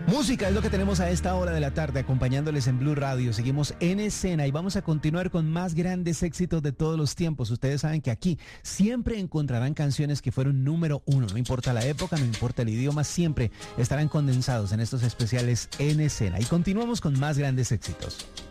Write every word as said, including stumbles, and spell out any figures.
Música es lo que tenemos a esta hora de la tarde, acompañándoles en Blue Radio. Seguimos en escena y vamos a continuar con más grandes éxitos de todos los tiempos. Ustedes saben que aquí siempre encontrarán canciones que fueron número uno. No importa la época, no importa el idioma, siempre estarán condensados en estos especiales en escena. Y continuamos con más grandes éxitos.